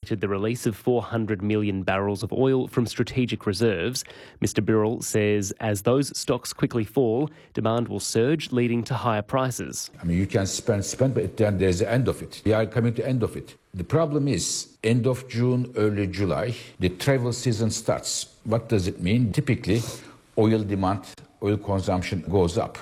the release of 400 million barrels of oil from strategic reserves. Mr Birrell says as those stocks quickly fall, demand will surge, leading to higher prices. I mean, you can spend, but then there's the end of it. We are coming to the end of it. The problem is, end of June, early July, the travel season starts. What does it mean? Typically, oil demand, oil consumption goes up.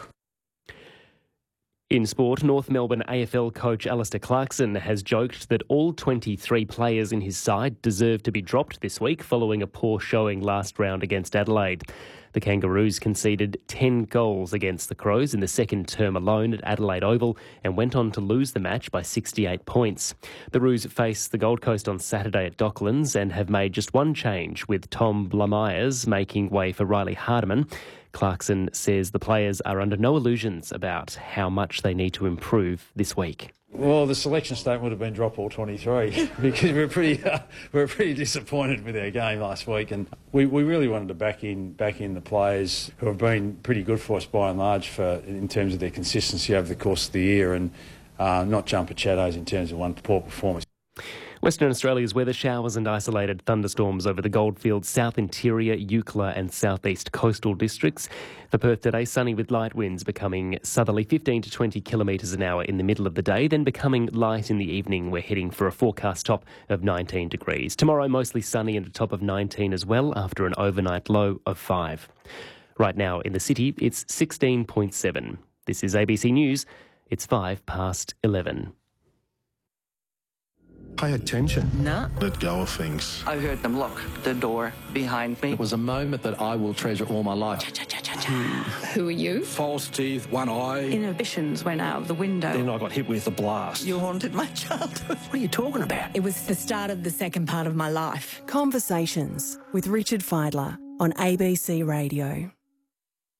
In sport, North Melbourne AFL coach Alistair Clarkson has joked that all 23 players in his side deserve to be dropped this week following a poor showing last round against Adelaide. The Kangaroos conceded 10 goals against the Crows in the second term alone at Adelaide Oval and went on to lose the match by 68 points. The Roos face the Gold Coast on Saturday at Docklands and have made just one change, with Tom Blamires making way for Riley Hardiman. Clarkson says the players are under no illusions about how much they need to improve this week. Well, the selection statement would have been drop all 23 because we're pretty disappointed with our game last week, and we really wanted to back in the players who have been pretty good for us by and large in terms of their consistency over the course of the year, and not jump at shadows in terms of one poor performance. Western Australia's weather: showers and isolated thunderstorms over the Goldfields, South Interior, Eucla and southeast coastal districts. For Perth today, sunny with light winds becoming southerly 15 to 20 kilometres an hour in the middle of the day, then becoming light in the evening. We're heading for a forecast top of 19 degrees. Tomorrow, mostly sunny and a top of 19 as well, after an overnight low of 5. Right now in the city, it's 16.7. This is ABC News. It's 11:05. Pay attention. No. Let go of things. I heard them lock the door behind me. It was a moment that I will treasure all my life. Who are you? False teeth, one eye. Inhibitions went out of the window. Then I got hit with a blast. You haunted my childhood. What are you talking about? It was the start of the second part of my life. Conversations with Richard Fidler on ABC Radio.